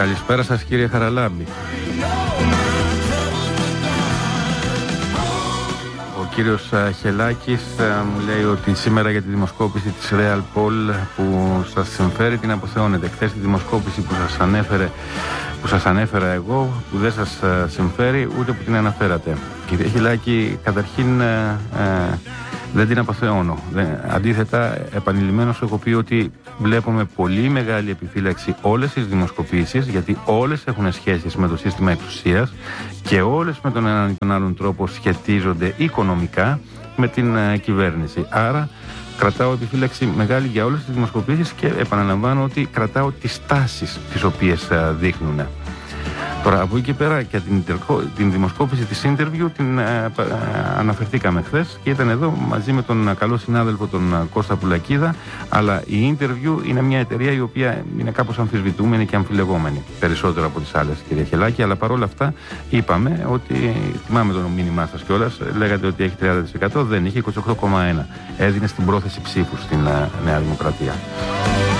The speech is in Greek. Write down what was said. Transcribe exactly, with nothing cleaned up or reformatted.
Καλησπέρα σας, κύριε Χαραλάμπη. Ο κύριος Χελάκης μου λέει ότι σήμερα για τη δημοσκόπηση της Real Poll που σας συμφέρει την αποθεώνετε. Χθες τη δημοσκόπηση που σας ανέφερε που σας ανέφερα εγώ, που δεν σας συμφέρει ούτε που την αναφέρατε. Κύριε Χελάκη, καταρχήν ε, ε, δεν την αποθεώνω. Αντίθετα, επανειλημμένως έχω πει ότι βλέπουμε πολύ μεγάλη επιφύλαξη όλες τις δημοσκοπήσεις, γιατί όλες έχουν σχέσεις με το σύστημα εξουσίας και όλες με τον έναν ή τον άλλον τρόπο σχετίζονται οικονομικά με την uh, κυβέρνηση. Άρα κρατάω επιφύλαξη μεγάλη για όλες τις δημοσκοπήσεις και επαναλαμβάνω ότι κρατάω τις τάσεις τις οποίες uh, δείχνουν. Τώρα, από εκεί και πέρα, για την, την δημοσκόπηση της interview την ε, ε, αναφερθήκαμε χθες και ήταν εδώ μαζί με τον καλό συνάδελφο τον Κώστα Πουλακίδα, αλλά η interview είναι μια εταιρεία η οποία είναι κάπως αμφισβητούμενη και αμφιλεγόμενη, περισσότερο από τις άλλες, κυρία Χελάκη, αλλά παρόλα αυτά είπαμε ότι, θυμάμαι το μήνυμά σας κιόλας, λέγατε ότι έχει τριάντα τοις εκατό, δεν είχε, είκοσι οκτώ κόμμα ένα. Έδινε στην πρόθεση ψήφου στην ε, Νέα Δημοκρατία.